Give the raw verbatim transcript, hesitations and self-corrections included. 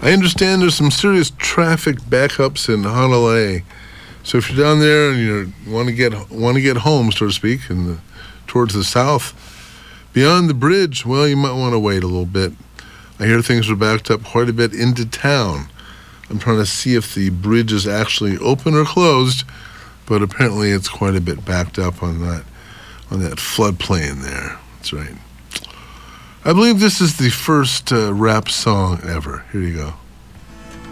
I understand there's some serious traffic backups in Honolulu. So if you're down there and you want to get want to get home, so to speak, in the, towards the south, beyond the bridge, well, you might want to wait a little bit. I hear things are backed up quite a bit into town. I'm trying to see if the bridge is actually open or closed, but apparently it's quite a bit backed up on that on that floodplain there. That's right. I believe this is the first uh, rap song ever. Here you go.